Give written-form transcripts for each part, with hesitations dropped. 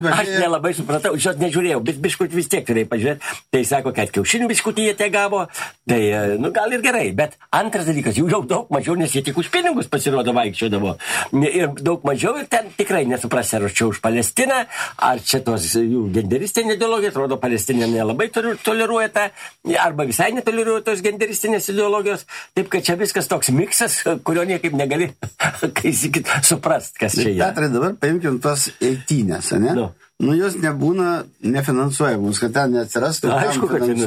Aš nelabai supratau, aš nežiūrėjau, bet biškutį vis tiek turėjai pažiūrėti. Tai sako, kad kiaušinių biškutį jie te gavo, tai, gal ir gerai. Bet antras dalykas, jų jau daug mažiau, nes jie tik už pinigus pasirodo vaikščiodavo. Ir daug mažiau, ir ten tikrai nesuprasi, ar čia už Palestiną, ar čia tos jų genderistinė ideologija, atrodo, Palestina nelabai toleruoja tą, arba visai netoleruoja tos genderistinės ideologijos. Taip, kad čia viskas toks miksas, kurio niekaip negali suprast, kas čia yra. Petrai, dabar paimkim tos eitynės, ne? Nu, jos nebūna nefinansuojamus, kad ten neatsirastų, aišku,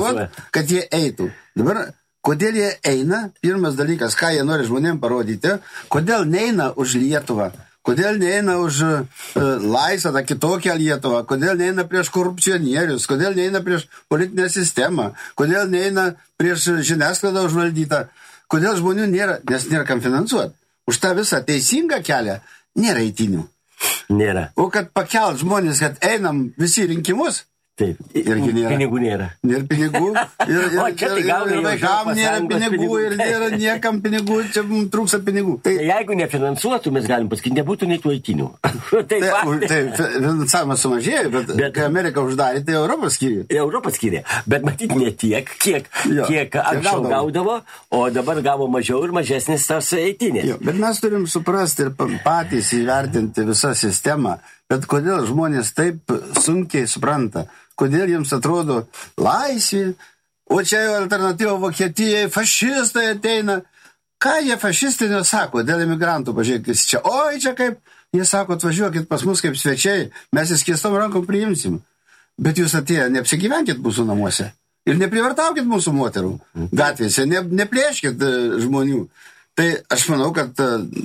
kad jie eitų. Dabar, kodėl jie eina? Pirmas dalykas, ką jie nori žmonėm parodyti, kodėl neina už Lietuvą, kodėl neina už laisvą, tą kitokią Lietuvą, kodėl neina prieš korupcionierius, kodėl neina prieš politinę sistemą, kodėl neina prieš žiniasklaidą užvaldytą, kodėl žmonių nėra, nes nėra kam finansuoti. Už tą visą teisingą kelią nėra eitynių. Nėra. O kad pakelt žmonės, kad einam visi rinkimus, taip, irgi nėra. Pinigų nėra. Nėra pinigų. Ir vaikam nėra pinigų, ir nėra niekam pinigų, čia mums trūksta pinigų. Tai jeigu nefinansuotų, mes galim pasakyti, nebūtų nei tų eitinių. Tai finansavimas sumažėjo, bet kai Amerika uždarė, tai Europą skyrė. Europą skyrė, bet matyti ne tiek, kiek anksčiau gaudavo, o dabar gavo mažiau ir mažesnis tas eitinės. Bet mes turim suprasti ir patys įvertinti visą sistemą, bet kodėl žmonės taip sunkiai supranta. Kodėl jiems atrodo laisvė, o čia jau alternatyva Vokietijai, fašistai ateina. Ką jie fašistinio sako dėl imigrantų, pažiūrėkit čia, oi čia kaip, jie sako, atvažiuokit pas mus kaip svečiai, mes įskėstom rankom priimsim. Bet jūs atėję, neapsigyvenkit mūsų namuose ir neprivartaukit mūsų moterų gatvėse, neplėškit žmonių. Tai aš manau, kad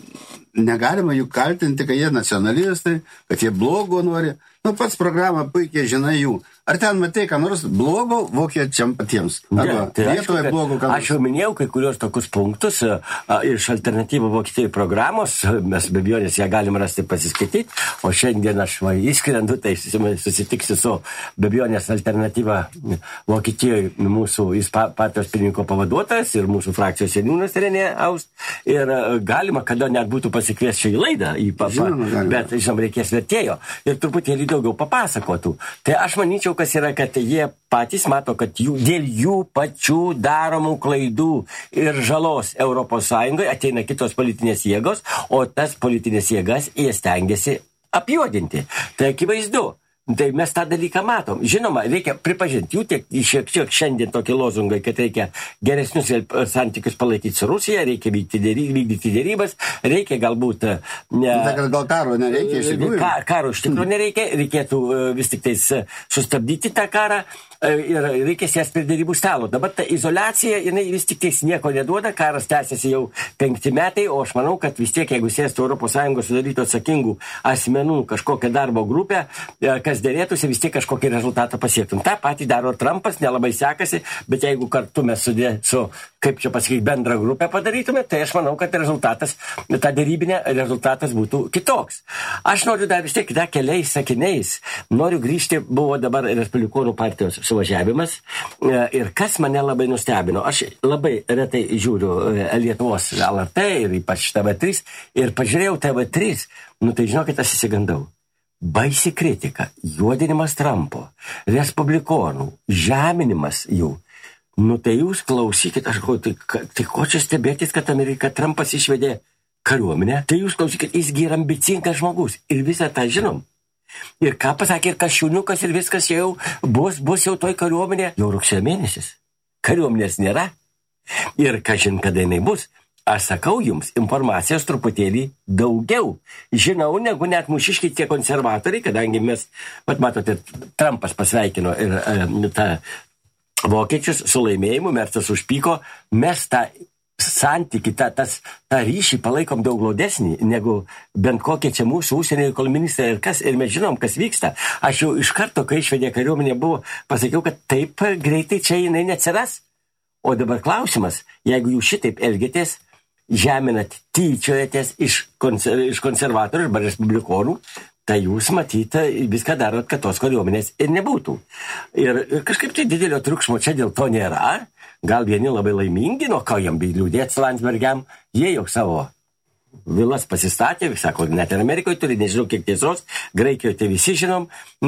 negalima jų kaltinti, kad jie nacionalistai, kad jie blogo nori. Nu, pats programą puikiai žinai jų. Ar ten matai, ką nors blogo vokiečiam patiems? Arba Lietuvai blogo, ką nors? Aš jau minėjau kai kurios tokius punktus iš alternatyvų Vokietijai programos, mes be abejonės ją galim rasti pasiskaityti, o šiandien aš įskrendu, tai susitiksiu su be abejonės alternatyva Vokietijoje mūsų partijos pirmininko pavaduotojas ir mūsų frakcijos seniūnas Renė Aust. Ir galima, kada net būtų pasikviesti šią laidą, bet, žinom, reikės vertėjo. Ir truputėlį daugiau papasakotų. Tai aš manyčiau, kas yra, kad jie patys mato, kad dėl jų pačių daromų klaidų ir žalos ES ateina kitos politinės jėgos, o tas politinės jėgas jie stengiasi apjuodinti. Tai akivaizdu. Tai mes tą dalyką matom. Žinoma, reikia pripažinti, jų šiek tiek šiandien tokie lozungai, kad reikia geresnius santykius palaikyti su Rusija, reikia vykdyti dėrybas, reikia galbūt... Gal karo nereikia iš tikrųjų? Karo iš tikrųjų nereikia, reikėtų vis tik tais sustabdyti tą karą ir reikia sėsti prie dėrybų stalo. Dabar ta izoliacija, jinai vis tik tais nieko neduoda, karas tęsiasi jau 5 metai, o aš manau, kad vis tiek, jeigu sėstų ES sudarytų atsakingų asmenų kažkokią darbo grupę, kas dėrėtųsi, vis tiek kažkokį rezultatą pasiektum. Ta patį daro Trumpas, nelabai sekasi, bet jeigu kartu mes su kaip čia pasakyti, bendrą grupę padarytume, tai aš manau, kad rezultatas, ta dėrybinė rezultatas būtų kitoks. Aš noriu dar vis tiek keliais sakiniais, noriu grįžti, buvo dabar Respublikonų partijos suvažiavimas ir kas mane labai nustebino. Aš labai retai žiūriu Lietuvos LRT ir ypač TV3 ir pažiūrėjau TV3, tai žinokit, aš įsigandau. Baisi kritika, juodinimas Trumpo, respublikonų, žeminimas jų. Tai jūs klausykit, aš galvoju, tai ko čia stebėkit, kad Trumpas išvedė kariuomenę? Tai jūs klausykit, jisgi yra ambicingas žmogus ir visą tą žinom. Ir ką pasakė, ir Kasčiūniukas ir viskas jau bus jau toj kariuomenė. Jau rugsėjo mėnesis. Kariuomenės nėra. Ir kažin, kada jinai bus. Aš sakau jums, informacijos truputėlį daugiau žinau, negu net mūšiškiai tie konservatoriai, kadangi mes, matote, Trumpas pasveikino ir tą vokiečius su laimėjimu, Mercas užpyko, mes tą santykį, tą ryšį palaikom daug glaudesnį, negu bent kokie čia mūsų užsienio reikalų ministrai ir mes žinom, kas vyksta. Aš jau iš karto, kai išvedė kariuomenė, pasakiau, kad taip greitai čia jinai neatsiras. O dabar klausimas, jeigu jūs šitaip elgiatės, žeminat, tyčiojatės iš konservatorių arba respublikonų, tai jūs matyti viską darot, kad tos kariuomenės ir nebūtų. Ir kažkaip tai didelio triukšmo čia dėl to nėra. Gal vieni labai laimingi, nuo ko jam liūdėti Landsbergiam, jie jau savo vilas pasistatė, sako, net ir Amerikoje turi, nežinau kiek tiesos, Graikijoje tai visi žinom,